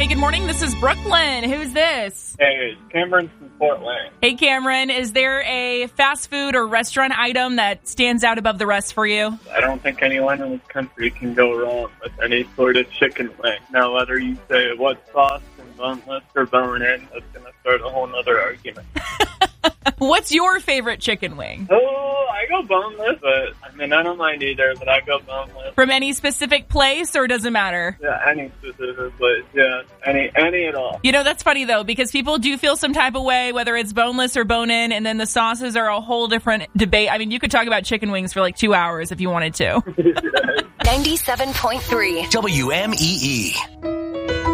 Hey, good morning. This is Brooklyn. Who's this? Hey, Cameron from Portland. Hey, Cameron. Is there a fast food or restaurant item that stands out above the rest for you? I don't think anyone in this country can go wrong with any sort of chicken wing. Now, whether you say what sauce and boneless or bone-in, that's going to start a whole other argument. What's your favorite chicken wing? Oh, I go boneless, but I don't mind either, but I go boneless. From any specific place, or does it matter? Yeah, any specific place, yeah, any at all. You know, that's funny, though, because people do feel some type of way, whether it's boneless or bone-in, and then the sauces are a whole different debate. I mean, you could talk about chicken wings for like 2 hours if you wanted to. 97.3 WMEE.